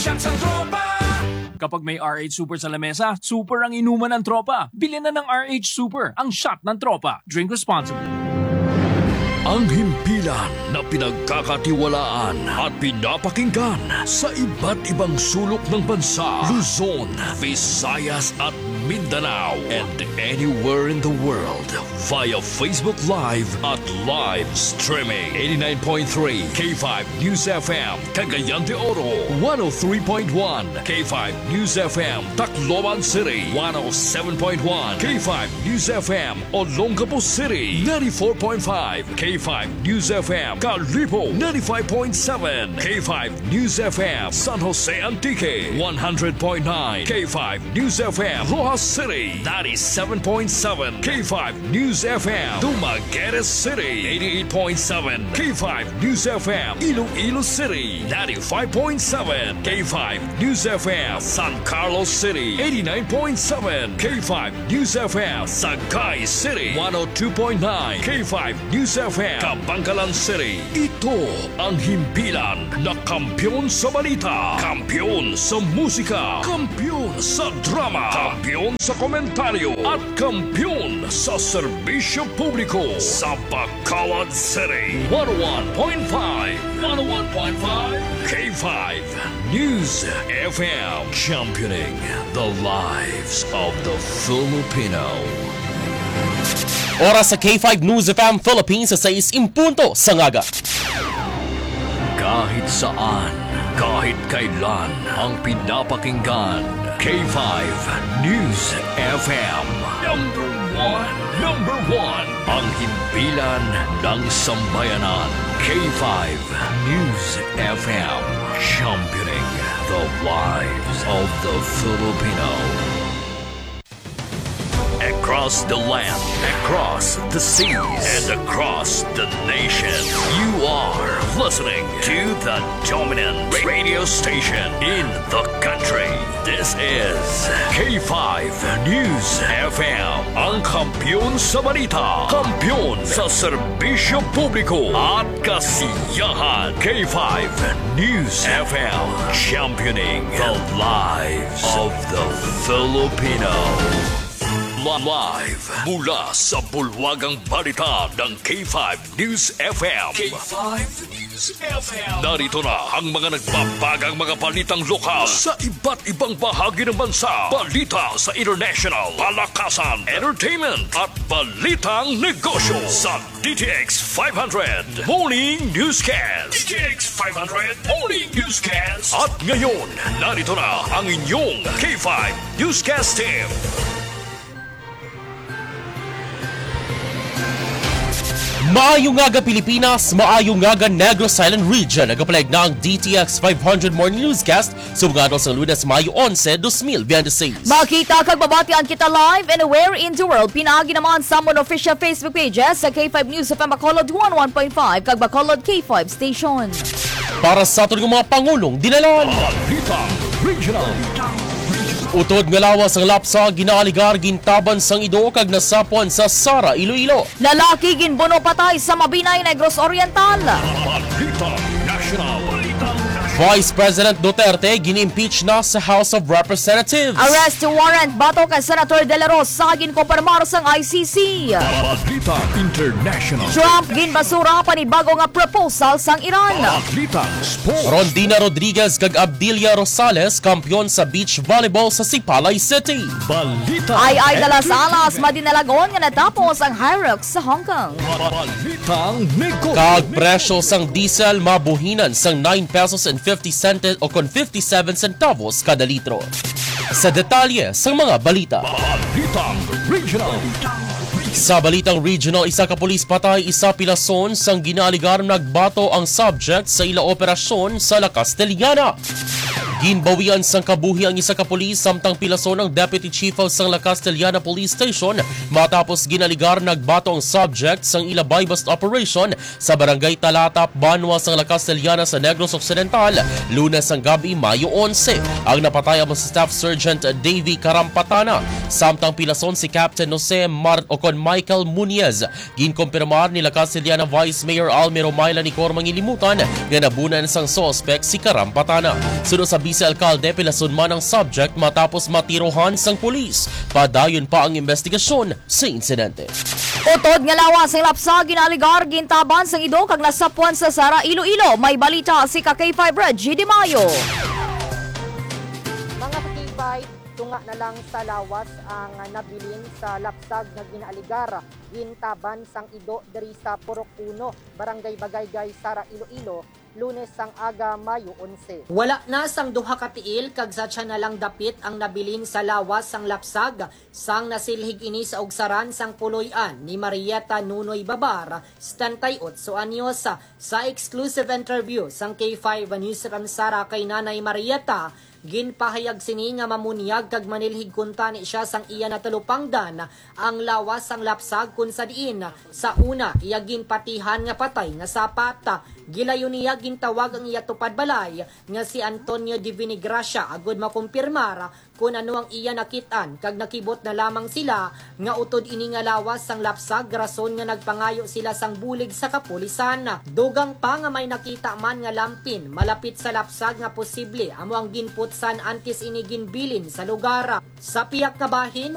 Shots ang tropa! Kapag may RH Super sa lamesa, super ang inuman ng tropa. Bilhin na ng RH Super, ang shot ng tropa. Drink responsibly. Ang himpilan na pinagkakatiwalaan at pinapakinggan sa iba't ibang sulok ng bansa, Luzon, Visayas at Mindanao, and anywhere in the world via Facebook Live at live streaming. 89.3 K5 News FM, Cagayan de Oro, 103.1 K5 News FM, Tacloban City, 107.1 K5 News FM, Olongapo City, 94.5 K5 News FM, Calibo, 95.7 K5 News FM, San Jose Antique, 100.9 K5 News FM, Rojas City, 97.7 K5 News FM, Dumaguete City, 88.7 K5 News FM, Iloilo City, 95.7 K5 News FM, San Carlos City, 89.7 K5 News FM, Sagay City, 102.9 K5 News FM, Kabangkalan City. Ito ang himpilan na kampyon sa balita, kampyon sa musika, kampyon sa drama, kampyon sa komentaryo, at kampyon sa serbisyo publiko sa Bacolod City. 101.5 K5 News FM, championing the lives of the Filipino. Oras sa K5 News FM Philippines sa 6:00 sa ngaga. Kahit saan, kahit kailan, ang pinapakinggan, K5 News FM. Number one, ang himpilan ng sambayanan, K5 News FM, championing the lives of the Filipino. Across the land, across the seas, and across the nation, you are listening to the dominant radio station in the country. This is K5 News FM, ang kampyon sa balita, kampyon sa serbisyo publiko at kasiyahan. K5 News FM, championing the lives of the Filipino. Live mula sa bulwagang balita ng K5 News FM. K5 News FM. Narito na ang mga nagbabagang mga balitang lokal sa iba't ibang bahagi ng bansa. Balita sa international, palakasan, entertainment at balitang negosyo sa DTX 500 Morning Newscast. DTX 500 Morning Newscast. At ngayon, narito na ang inyong K5 Newscast team. Maayong ngaga Pilipinas, maayong ngaga Negros Island Region. Nagapalag na ang DTX 500 Morning Newscast sa mga sa Lunes, Mayo 11, 2026. Makita kag babatian kita live anywhere in the world. Pinagi naman sa mga official Facebook pages sa K5 News of Bacolod 101.5 kag Bacolod K5 Station. Para sa ating mga pangulong dinalan. Regional. Utod nga lawas ang lapsa ginaaligar gintaban sang ido kag nasapuan sa Sara, Iloilo. Lalaki ginbuno patay sa Mabinay, Negros Oriental. Balita National. Vice President Duterte gin-impeach na sa House of Representatives. Arrest warrant bato kay Senator De La Rosa ginkumpirmar sang ICC. Balita International. Trump ginbasura panibago nga proposal sang Iran. Balita Sports. Rondina Rodriguez kag Abdilia Rosales kampyon sa beach volleyball sa Sipalay City. Balita Ay dalas-alas madinalagon nga natapos ang Hyrox sa Hong Kong. Balitang negosyo. Kag presyo sang diesel mabuhinan sang 9 pesos and 50 cents o kon 57 centavos kada litro. Sa detalye sa mga balita. Balitang Regional. Sa balitang regional, isa ka pulis patay, isa pilason sang ginaligar nagbato ang subject sa ila operasyon sa La Castellana. Ginbawian sang kabuhi ang isa ka pulis samtang pilason ang Deputy Chief of sang La Castellana Police Station matapos ginaligar nagbato ang subject sang ila buy-bust operation sa barangay Talatap, Banwa sang La Castellana sa Negros Occidental, Lunes ang gabi, Mayo 11. Ang napatay ang si Staff Sergeant Davy Karampatana samtang pilason si Captain Jose Michael Muniez. Ginkumpirmar ni La Castellana Vice Mayor Almiro Maila ni Cormang ilimutan nga nabunan sang suspect si Karampatana. Sunod sa Vice Alcalde pilason man ang subject matapos matirohan sang pulis. Padayon pa ang investigasyon sa insidente. Utod nga lawas ang lapsa ginaligar gintaban sang ido kag nasapuan sa Sara Iloilo. May balita si K5 Reggie Di Mayo. Mga K5, tunga na lang sa lawas ang nabilin sa lapsag na ginaaligar gintaban sang ido diri sa Purok 1, Barangay Bagaygay, Sara Iloilo, Lunes sang aga Mayo 11. Wala na sang duha ka tiil kag sa tiyan na lang dapit ang nabilin sa lawas sang lapsag sang nasilhig ini sa ugsaran sang puloy-an ni Marieta Nunoy Babar, 78 anyos. Sa exclusive interview sang K5 News from Sara kay Nanay Marieta, ginpahayag sini nga mamunyag kag manilhig kuntani siya sang iya natulupangdan ang lawas sang lapsag kun sa diin sa una iya ginpatihan nga patay nga sapat. Gilayon niya gintawag ang iya tupad balay nga si Antonio Di Vinigracia agud makumpirmar kung ano ang iya nakitaan kag nakibot na lamang sila nga utod ini nga lawas sang lapsag rason nga nagpangayo sila sang bulig sa kapulisan. Dugang pa nga may nakita man nga lampin malapit sa lapsag nga posible amo ang ginputsan antes ini ginbilin sa lugar. Sa piyak nga bahin